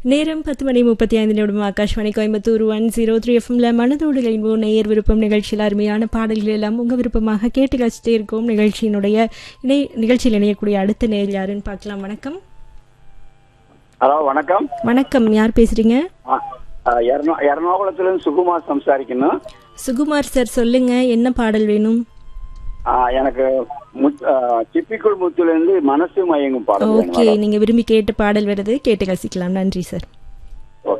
நேரம் 10:35 ஆகாஷ்வாணி கோயம்புத்தூர் 103 எஃப்எம்ல மனதோடு இணைவோம் நேயர் விருப்பம் நிகழ்ச்சியில் அருமையான பாடல்கள் எல்லாம் உங்கள் விருப்பமாக கேட்டு கழிச்சிட்டே இருக்கோம். நிகழ்ச்சியில் இணையக்கூடிய அடுத்த நேயர் யாருன்னு பார்க்கலாம். வணக்கம். ஹலோ, வணக்கம். வணக்கம், யார் பேசுறீங்க? எர்ணாகுளத்திலிருந்து சுகுமார் சம்சாரிக்கணும். சுகுமார் சார், சொல்லுங்க, என்ன பாடல் வேணும்? எனக்கு சிப்பிக்குள் முத்துல இருந்து மனசு மயங்கும் பாடல். ஓகே, நீங்க விரும்பி கேட்ட பாடல் வருது, கேட்டு ரசிக்கலாம். நன்றி சார்.